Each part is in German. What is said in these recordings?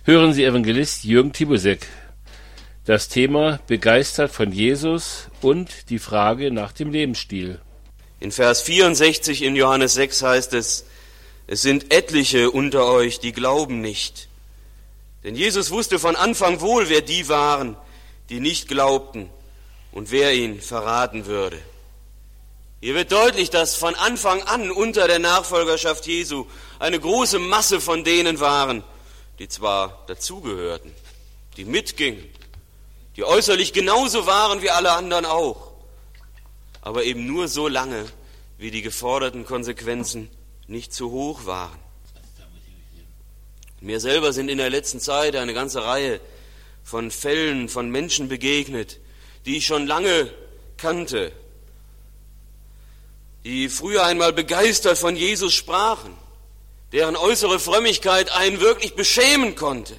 Hören Sie Evangelist Jürgen Tibusek. Das Thema begeistert von Jesus und die Frage nach dem Lebensstil. In Vers 64 in Johannes 6 heißt es: Es sind etliche unter euch, die glauben nicht. Denn Jesus wusste von Anfang wohl, wer die waren, die nicht glaubten und wer ihn verraten würde. Hier wird deutlich, dass von Anfang an unter der Nachfolgerschaft Jesu eine große Masse von denen waren, die zwar dazugehörten, die mitgingen, die äußerlich genauso waren wie alle anderen auch, aber eben nur so lange, wie die geforderten Konsequenzen nicht zu hoch waren. Mir selber sind in der letzten Zeit eine ganze Reihe von Fällen von Menschen begegnet, die ich schon lange kannte, die früher einmal begeistert von Jesus sprachen, deren äußere Frömmigkeit einen wirklich beschämen konnte.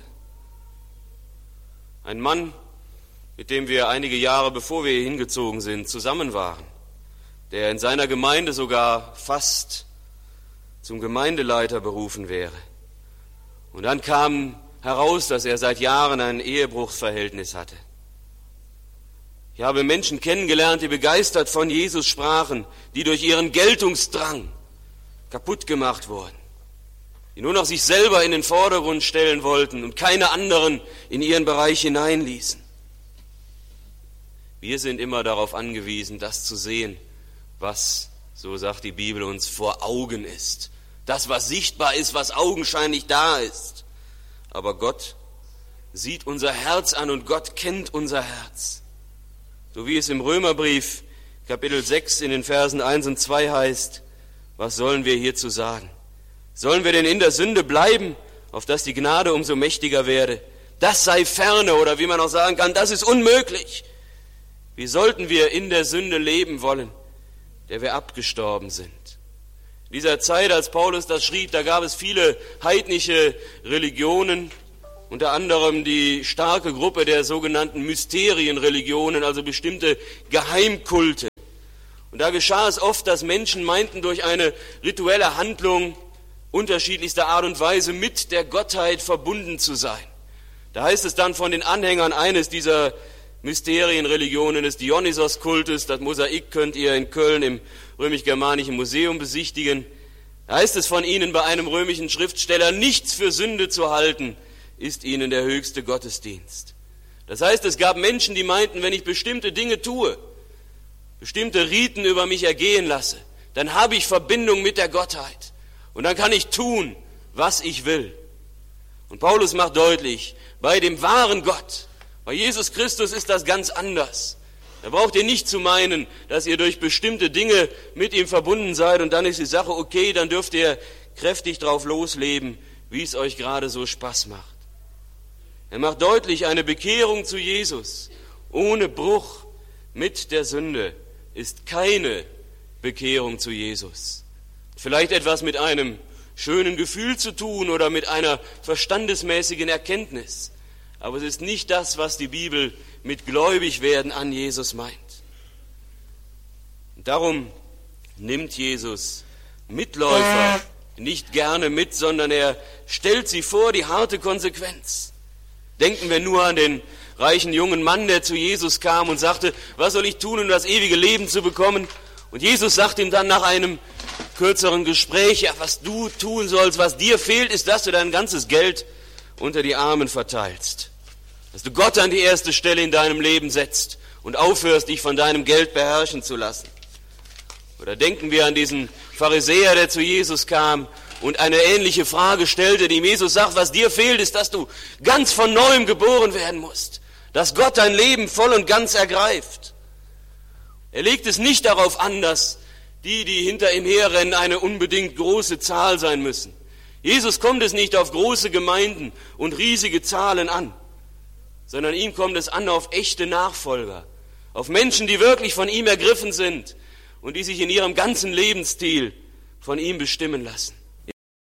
Ein Mann, mit dem wir einige Jahre bevor wir hier hingezogen sind, zusammen waren, der in seiner Gemeinde sogar fast zum Gemeindeleiter berufen wäre. Und dann kam heraus, dass er seit Jahren ein Ehebruchsverhältnis hatte. Ich habe Menschen kennengelernt, die begeistert von Jesus sprachen, die durch ihren Geltungsdrang kaputt gemacht wurden, die nur noch sich selber in den Vordergrund stellen wollten und keine anderen in ihren Bereich hineinließen. Wir sind immer darauf angewiesen, das zu sehen, was, so sagt die Bibel, uns vor Augen ist. Das, was sichtbar ist, was augenscheinlich da ist. Aber Gott sieht unser Herz an und Gott kennt unser Herz. So wie es im Römerbrief Kapitel 6 in den Versen 1 und 2 heißt: Was sollen wir hierzu sagen? Sollen wir denn in der Sünde bleiben, auf dass die Gnade umso mächtiger werde? Das sei ferne, oder wie man auch sagen kann, das ist unmöglich. Wie sollten wir in der Sünde leben wollen, der wir abgestorben sind? In dieser Zeit, als Paulus das schrieb, da gab es viele heidnische Religionen, unter anderem die starke Gruppe der sogenannten Mysterienreligionen, also bestimmte Geheimkulte. Und da geschah es oft, dass Menschen meinten, durch eine rituelle Handlung unterschiedlichster Art und Weise mit der Gottheit verbunden zu sein. Da heißt es dann von den Anhängern eines dieser Mysterienreligionen, des Dionysos-Kultes, das Mosaik könnt ihr in Köln im Römisch-Germanischen Museum besichtigen. Da heißt es von ihnen bei einem römischen Schriftsteller: Nichts für Sünde zu halten, ist ihnen der höchste Gottesdienst. Das heißt, es gab Menschen, die meinten, wenn ich bestimmte Dinge tue, bestimmte Riten über mich ergehen lasse, dann habe ich Verbindung mit der Gottheit. Und dann kann ich tun, was ich will. Und Paulus macht deutlich, bei dem wahren Gott, bei Jesus Christus ist das ganz anders. Da braucht ihr nicht zu meinen, dass ihr durch bestimmte Dinge mit ihm verbunden seid und dann ist die Sache okay, dann dürft ihr kräftig drauf losleben, wie es euch gerade so Spaß macht. Er macht deutlich, eine Bekehrung zu Jesus ohne Bruch mit der Sünde ist keine Bekehrung zu Jesus. Vielleicht etwas mit einem schönen Gefühl zu tun oder mit einer verstandesmäßigen Erkenntnis. Aber es ist nicht das, was die Bibel mit Gläubigwerden an Jesus meint. Und darum nimmt Jesus Mitläufer nicht gerne mit, sondern er stellt sie vor die harte Konsequenz. Denken wir nur an den reichen jungen Mann, der zu Jesus kam und sagte: Was soll ich tun, um das ewige Leben zu bekommen? Und Jesus sagt ihm dann nach einem kürzeren Gespräch: Ja, was du tun sollst, was dir fehlt, ist, dass du dein ganzes Geld unter die Armen verteilst. Dass du Gott an die erste Stelle in deinem Leben setzt und aufhörst, dich von deinem Geld beherrschen zu lassen. Oder denken wir an diesen Pharisäer, der zu Jesus kam und eine ähnliche Frage stellte, dem Jesus sagt: Was dir fehlt, ist, dass du ganz von Neuem geboren werden musst. Dass Gott dein Leben voll und ganz ergreift. Er legt es nicht darauf an, dass die hinter ihm herrennen, eine unbedingt große Zahl sein müssen. Jesus kommt es nicht auf große Gemeinden und riesige Zahlen an, sondern ihm kommt es an auf echte Nachfolger, auf Menschen, die wirklich von ihm ergriffen sind und die sich in ihrem ganzen Lebensstil von ihm bestimmen lassen.